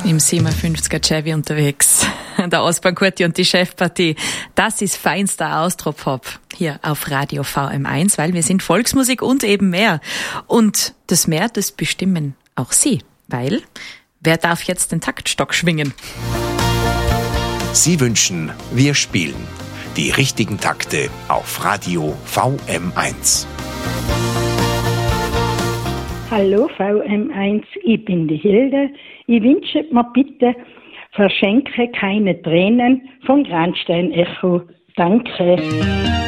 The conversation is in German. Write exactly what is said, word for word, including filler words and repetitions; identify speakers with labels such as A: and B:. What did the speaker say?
A: Im siebenundfünfziger Chevy unterwegs. Der Ostbahn-Kurti und die Chefpartie. Das ist feinster Austropop hier auf Radio V M eins, weil wir sind Volksmusik und eben mehr. Und das mehr, das bestimmen auch Sie. Weil, wer darf jetzt den Taktstock schwingen?
B: Sie wünschen, wir spielen die richtigen Takte auf Radio V M eins.
C: Hallo V M eins, ich bin die Hilde. Ich wünsche mir bitte, verschenke keine Tränen von Grandstein Echo. Danke.